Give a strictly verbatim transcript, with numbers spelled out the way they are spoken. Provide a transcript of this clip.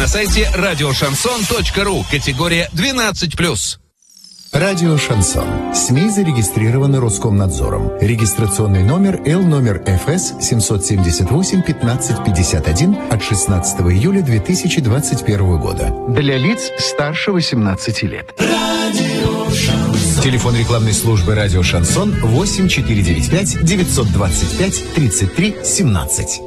сайте радиошансон точка ру. Категория двенадцать плюс. Радио «Шансон». СМИ зарегистрированы Роскомнадзором. Регистрационный номер Л номер эф эс семь семь восемь пятнадцать пятьдесят один от шестнадцатого июля две тысячи двадцать первого года. Для лиц старше восемнадцати лет. Радио «Шансон». Телефон рекламной службы «Радио Шансон» восемь четыре девять пять девятьсот двадцать пять тридцать три семнадцать.